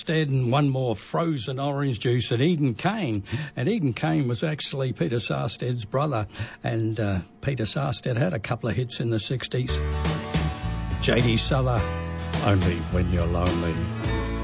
Sarstedt, and one more, Frozen Orange Juice, and Eden Kane. And Eden Kane was actually Peter Sarstedt's brother, and Peter Sarstedt had a couple of hits in the 60s. J.D. Souther, Only When You're Lonely.